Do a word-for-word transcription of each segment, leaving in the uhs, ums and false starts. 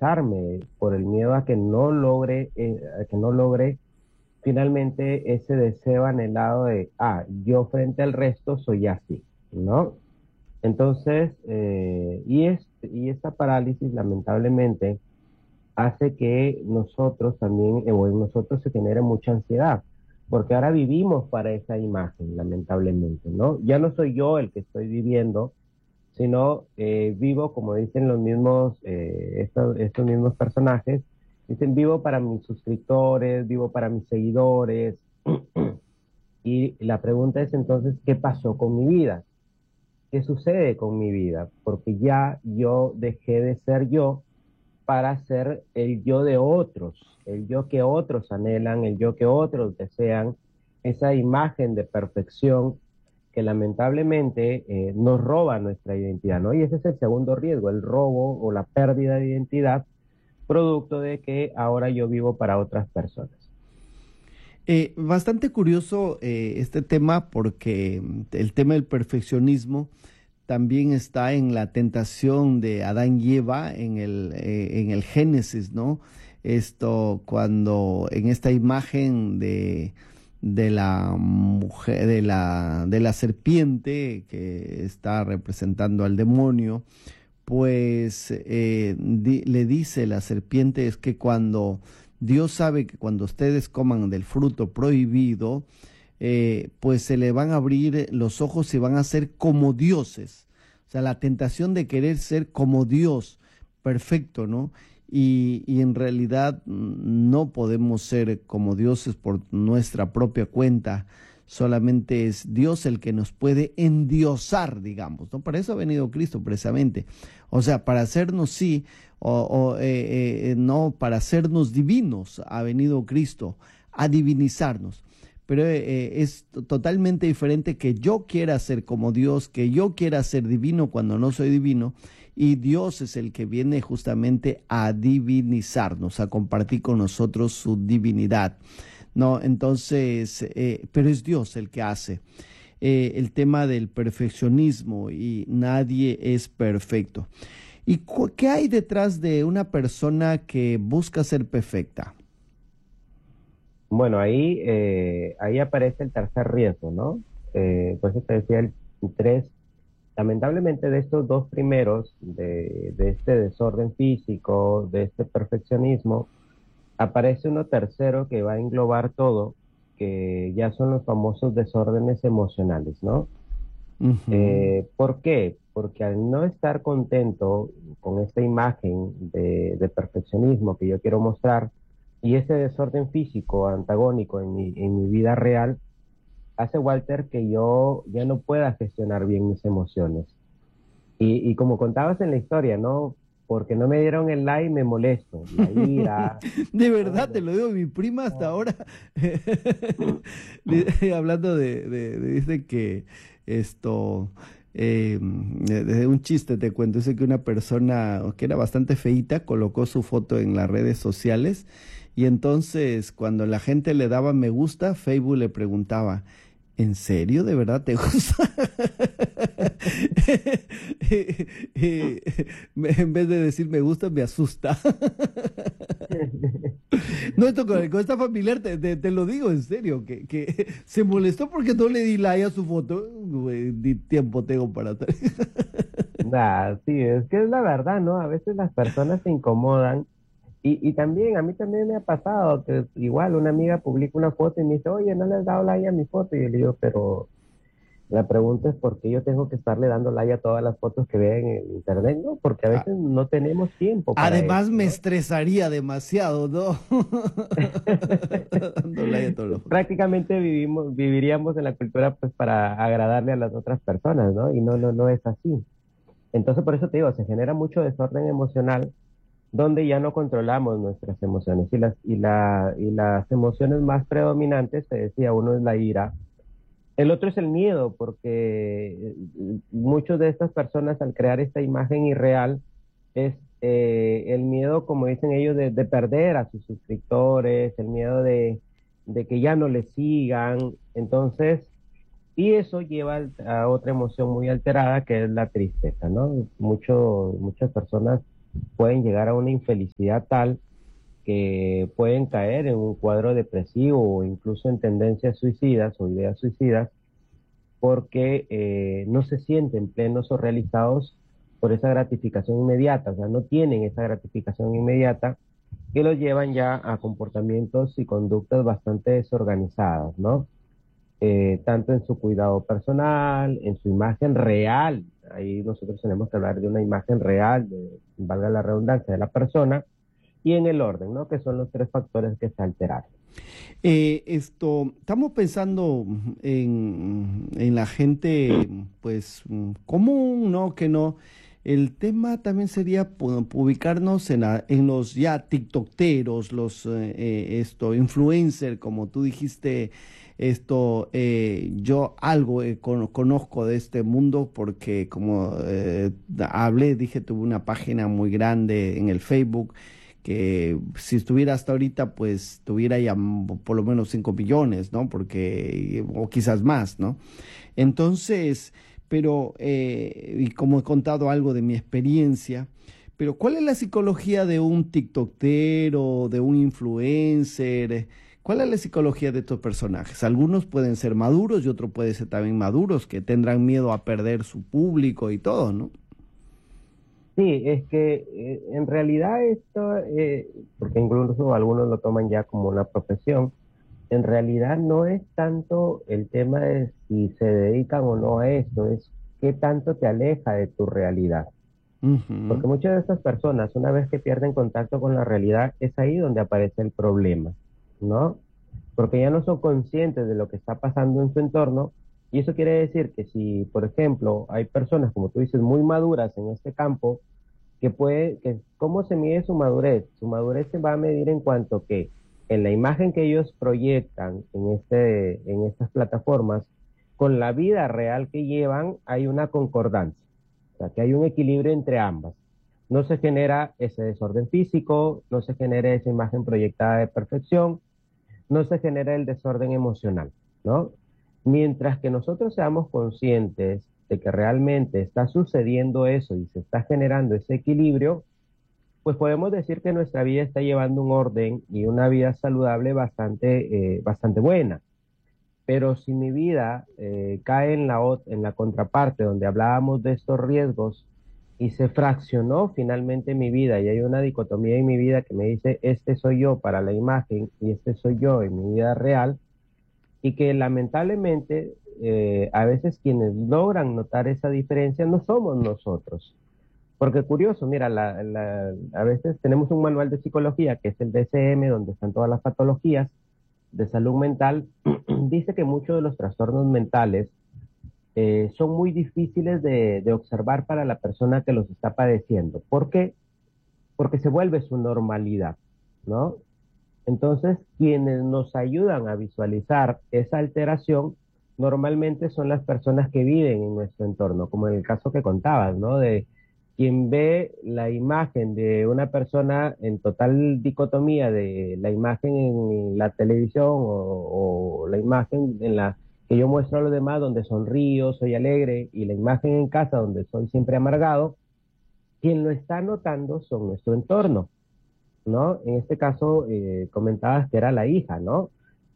expresarme por el miedo a que no logre, eh, a que no logre finalmente ese deseo anhelado de, ah, yo frente al resto soy así, ¿no? Entonces, eh, y, es, y esta parálisis lamentablemente hace que nosotros también, eh, o en nosotros se genere mucha ansiedad, porque ahora vivimos para esa imagen, lamentablemente, ¿no? Ya no soy yo el que estoy viviendo, sino eh, vivo, como dicen los mismos, eh, estos, estos mismos personajes, dicen vivo para mis suscriptores, vivo para mis seguidores, y la pregunta es entonces, ¿qué pasó con mi vida? ¿Qué sucede con mi vida? Porque ya yo dejé de ser yo para ser el yo de otros, el yo que otros anhelan, el yo que otros desean, esa imagen de perfección que lamentablemente eh, nos roba nuestra identidad, ¿no? Y ese es el segundo riesgo, el robo o la pérdida de identidad, producto de que ahora yo vivo para otras personas. Eh, bastante curioso eh, este tema porque mm, el tema del perfeccionismo también está en la tentación de Adán y Eva en el, eh, en el Génesis, ¿no? Esto cuando en esta imagen de, de la mujer, de la, de la serpiente que está representando al demonio, pues eh, di- le dice la serpiente es que cuando Dios sabe que cuando ustedes coman del fruto prohibido, eh, pues se le van a abrir los ojos y van a ser como dioses. O sea, la tentación de querer ser como Dios, perfecto, ¿no? Y, y en realidad mm, no podemos ser como dioses por nuestra propia cuenta. Solamente es Dios el que nos puede endiosar, digamos, ¿no? Para eso ha venido Cristo precisamente. O sea, para hacernos sí, o, o, eh, eh, no, para hacernos divinos ha venido Cristo, a divinizarnos. Pero eh, es to- totalmente diferente que yo quiera ser como Dios, que yo quiera ser divino cuando no soy divino, y Dios es el que viene justamente a divinizarnos, a compartir con nosotros su divinidad. No, entonces, eh, pero es Dios el que hace. Eh, el tema del perfeccionismo y nadie es perfecto. ¿Y cu- qué hay detrás de una persona que busca ser perfecta? Bueno, ahí, eh, ahí aparece el tercer riesgo, ¿no? Eh, por eso te decía el tres. Lamentablemente de estos dos primeros, de, de este desorden físico, de este perfeccionismo, aparece uno tercero que va a englobar todo, que ya son los famosos desórdenes emocionales, ¿no? Ujú. Eh, ¿por qué? Porque al no estar contento con esta imagen de, de perfeccionismo que yo quiero mostrar y ese desorden físico antagónico en mi, en mi vida real, hace Walter que yo ya no pueda gestionar bien mis emociones. Y, y como contabas en la historia, ¿no? Porque no me dieron el like, me molesto, la ira, De verdad, te todo, lo digo, mi prima hasta todo. ahora, le- hablando de, de- de- dice que esto, eh, de, de un chiste te cuento, dice que una persona que era bastante feíta colocó su foto en las redes sociales y entonces cuando la gente le daba me gusta, Facebook le preguntaba, ¿en serio? ¿De verdad te gusta? Y- y- me- en vez de decir me gusta, me asusta. No, esto con, con esta familiar, te, te- te lo digo en serio, que, que se molestó porque no le di like a su foto. Güey, ni tiempo tengo para estar. Nah, sí, es que es la verdad, ¿no? A veces las personas se incomodan y, y también, a mí también me ha pasado que igual una amiga publica una foto y me dice, oye, no le has dado like a mi foto. Y yo le digo, pero la pregunta es por qué yo tengo que estarle dando like a todas las fotos que vean en internet, ¿no? Porque a Ah, veces no tenemos tiempo para eso, además me ¿no? estresaría demasiado, ¿no? Dando like a todos los fotos. Prácticamente vivimos, viviríamos en la cultura pues para agradarle a las otras personas, ¿no? Y no, no, no es así. Entonces, por eso te digo, se genera mucho desorden emocional donde ya no controlamos nuestras emociones y las, y la, y las emociones más predominantes, te decía, uno es la ira, el otro es el miedo, porque eh, muchas de estas personas al crear esta imagen irreal es eh, el miedo, como dicen ellos, de, de perder a sus suscriptores, el miedo de, de que ya no les sigan. Entonces, y eso lleva al- a otra emoción muy alterada que es la tristeza, ¿no? Mucho, muchas personas pueden llegar a una infelicidad tal que pueden caer en un cuadro depresivo o incluso en tendencias suicidas o ideas suicidas porque eh, no se sienten plenos o realizados por esa gratificación inmediata, o sea, no tienen esa gratificación inmediata que los llevan ya a comportamientos y conductas bastante desorganizadas, ¿no? Eh, tanto en su cuidado personal, en su imagen real, ahí nosotros tenemos que hablar de una imagen real, de, valga la redundancia, de la persona, y en el orden, ¿no? Que son los tres factores que se alteraron. Eh, esto, estamos pensando en, en la gente, pues, común, ¿no? Que no. El tema también sería pu- ubicarnos en, la- en los ya TikTokeros, los eh, eh, esto, influencer, como tú dijiste, esto, eh, yo algo eh, cono- conozco de este mundo porque como eh, hablé, dije, tuve una página muy grande en el Facebook que si estuviera hasta ahorita, pues tuviera ya m- por lo menos cinco millones, ¿no? Porque, o quizás más, ¿no? Entonces, pero, eh, y como he contado algo de mi experiencia, pero ¿cuál es la psicología de un tiktokero, de un influencer? ¿Cuál es la psicología de estos personajes? Algunos pueden ser maduros y otros pueden ser también maduros, que tendrán miedo a perder su público y todo, ¿no? Sí, es que eh, en realidad esto, eh, porque incluso algunos lo toman ya como una profesión, en realidad no es tanto el tema de si se dedican o no a esto, es qué tanto te aleja de tu realidad. Ujú. Porque muchas de estas personas, una vez que pierden contacto con la realidad, es ahí donde aparece el problema, ¿no? Porque ya no son conscientes de lo que está pasando en su entorno. Y eso quiere decir que si, por ejemplo, hay personas, como tú dices, muy maduras en este campo, que puede, que ¿cómo se mide su madurez? Su madurez se va a medir en cuanto que en la imagen que ellos proyectan en este, en estas plataformas, con la vida real que llevan, hay una concordancia. O sea, que hay un equilibrio entre ambas. No se genera ese desorden físico, no se genera esa imagen proyectada de perfección, no se genera el desorden emocional, ¿no? Mientras que nosotros seamos conscientes de que realmente está sucediendo eso y se está generando ese equilibrio, pues podemos decir que nuestra vida está llevando un orden y una vida saludable bastante, eh, bastante buena. Pero si mi vida eh, cae en la, ot- en la contraparte donde hablábamos de estos riesgos y se fraccionó finalmente mi vida y hay una dicotomía en mi vida que me dice, este soy yo para la imagen y este soy yo en mi vida real, y que lamentablemente eh, a veces quienes logran notar esa diferencia no somos nosotros. Porque curioso, mira, la, la- a veces tenemos un manual de psicología que es el D S M, donde están todas las patologías de salud mental. Dice que muchos de los trastornos mentales eh, son muy difíciles de, de observar para la persona que los está padeciendo. ¿Por qué? Porque se vuelve su normalidad, ¿no? Entonces, quienes nos ayudan a visualizar esa alteración normalmente son las personas que viven en nuestro entorno, como en el caso que contabas, ¿no? De quien ve la imagen de una persona en total dicotomía de la imagen en la televisión o, o la imagen en la que yo muestro a los demás donde sonrío, soy alegre, y la imagen en casa donde soy siempre amargado, quien lo está notando son nuestro entorno. ¿No? En este caso, eh, comentabas que era la hija, ¿no?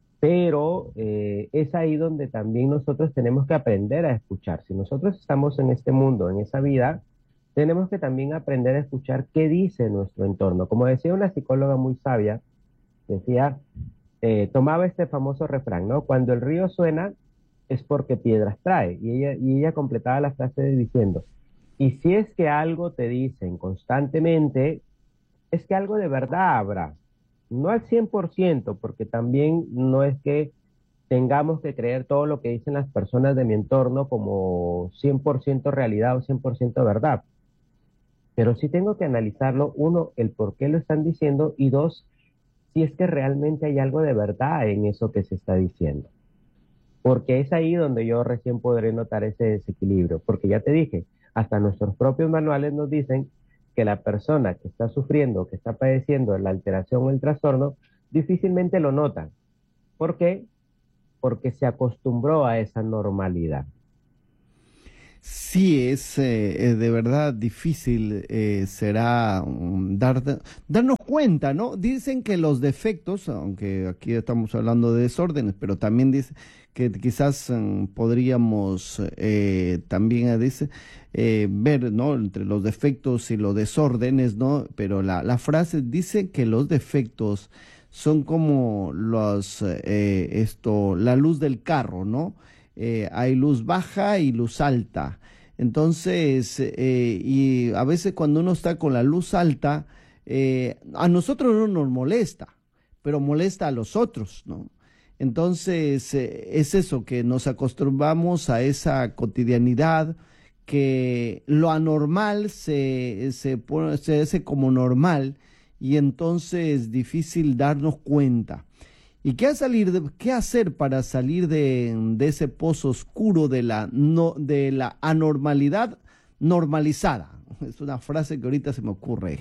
Pero eh, es ahí donde también nosotros tenemos que aprender a escuchar. Si nosotros estamos en este mundo, en esa vida, tenemos que también aprender a escuchar qué dice nuestro entorno. Como decía una psicóloga muy sabia, decía, eh, tomaba este famoso refrán, ¿no? Cuando el río suena es porque piedras trae. Y ella, y ella completaba la frase diciendo, y si es que algo te dicen constantemente, es que algo de verdad habrá. No al cien por ciento, porque también no es que tengamos que creer todo lo que dicen las personas de mi entorno como cien por ciento realidad o cien por ciento verdad. Pero sí tengo que analizarlo, uno, el por qué lo están diciendo y dos, si es que realmente hay algo de verdad en eso que se está diciendo. Porque es ahí donde yo recién podré notar ese desequilibrio. Porque ya te dije, hasta nuestros propios manuales nos dicen que la persona que está sufriendo, que está padeciendo la alteración o el trastorno, difícilmente lo nota. ¿Por qué? Porque se acostumbró a esa normalidad. Sí, es eh, eh, de verdad difícil, eh, será um, dar, darnos cuenta, ¿no? Dicen que los defectos, aunque aquí estamos hablando de desórdenes, pero también dice que quizás um, podríamos eh, también eh, dice, eh, ver, ¿no? Entre los defectos y los desórdenes, ¿no? Pero la, la frase dice que los defectos son como los, eh, esto, la luz del carro, ¿no? Eh, hay luz baja y luz alta. Entonces, eh, y a veces cuando uno está con la luz alta, eh, a nosotros no nos molesta, pero molesta a los otros, ¿no? Entonces, eh, es eso, que nos acostumbramos a esa cotidianidad, que lo anormal se, se pone, se hace como normal y entonces es difícil darnos cuenta. ¿Y qué, salir de, qué hacer para salir de, de ese pozo oscuro de la, no, de la anormalidad normalizada? Es una frase que ahorita se me ocurre.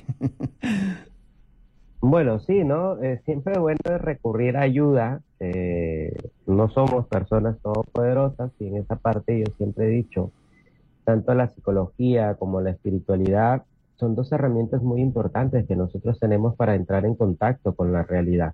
Bueno, sí, ¿no? Eh, siempre es bueno recurrir a ayuda. Eh, no somos personas todopoderosas y en esa parte yo siempre he dicho, tanto la psicología como la espiritualidad son dos herramientas muy importantes que nosotros tenemos para entrar en contacto con la realidad.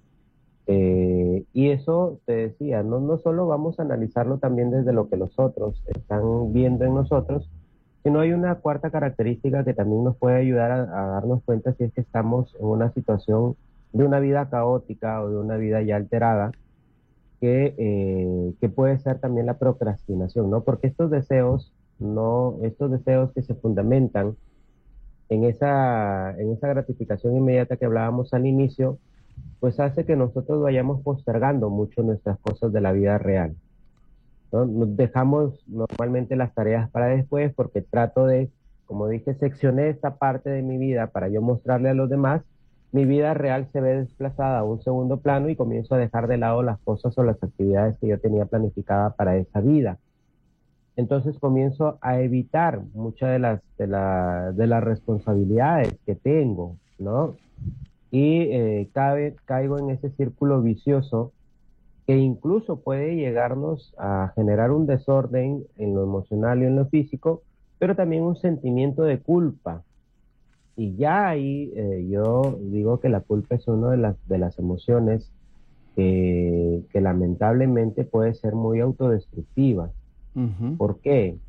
Eh, y eso te decía, no, no solo vamos a analizarlo también desde lo que los otros están viendo en nosotros, sino hay una cuarta característica que también nos puede ayudar a, a darnos cuenta si es que estamos en una situación de una vida caótica o de una vida ya alterada, que, eh, que puede ser también la procrastinación, ¿no? Porque estos deseos, no, estos deseos que se fundamentan en esa, en esa gratificación inmediata que hablábamos al inicio, pues hace que nosotros vayamos postergando mucho nuestras cosas de la vida real, ¿no? Nos dejamos normalmente las tareas para después porque trato de, como dije, seccioné esta parte de mi vida para yo mostrarle a los demás. Mi vida real se ve desplazada a un segundo plano y comienzo a dejar de lado las cosas o las actividades que yo tenía planificada para esa vida. Entonces comienzo a evitar muchas de las, de la, de las responsabilidades que tengo, ¿no? Y eh, cabe, caigo en ese círculo vicioso que incluso puede llegarnos a generar un desorden en lo emocional y en lo físico, pero también un sentimiento de culpa. Y ya ahí eh, yo digo que la culpa es una de las, de las emociones que, que lamentablemente puede ser muy autodestructiva. Uh-huh. ¿Por qué?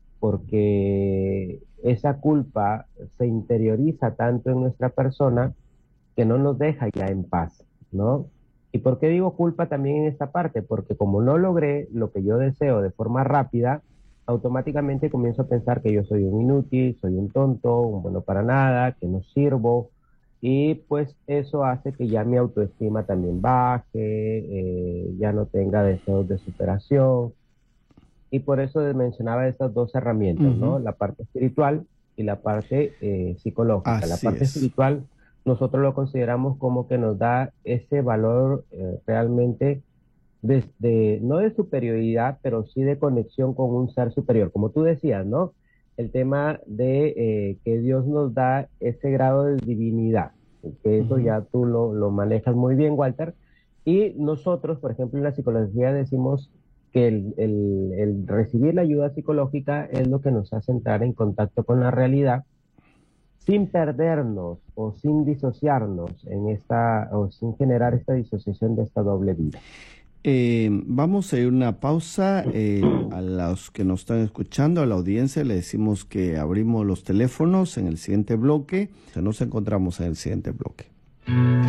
Porque esa culpa se interioriza tanto en nuestra persona que no nos deja ya en paz, ¿no? ¿Y por qué digo culpa también en esta parte? Porque como no logré lo que yo deseo de forma rápida, automáticamente comienzo a pensar que yo soy un inútil, soy un tonto, un bueno para nada, que no sirvo, y pues eso hace que ya mi autoestima también baje, eh, ya no tenga deseos de superación, y por eso mencionaba esas dos herramientas, ¿no? Uh-huh. La parte espiritual y la parte eh, psicológica. La Así parte es. espiritual nosotros lo consideramos como que nos da ese valor eh, realmente desde, no de superioridad, pero sí de conexión con un ser superior. Como tú decías, ¿no? El tema de eh, que Dios nos da ese grado de divinidad, que eso Uh-huh. ya tú lo, lo manejas muy bien, Walter. Y nosotros, por ejemplo, en la psicología decimos que el, el, el recibir la ayuda psicológica es lo que nos hace entrar en contacto con la realidad sin perdernos o sin disociarnos en esta, o sin generar esta disociación de esta doble vida. Eh, vamos a ir a una pausa. Eh, a los que nos están escuchando, a la audiencia, le decimos que abrimos los teléfonos en el siguiente bloque. Nos encontramos en el siguiente bloque.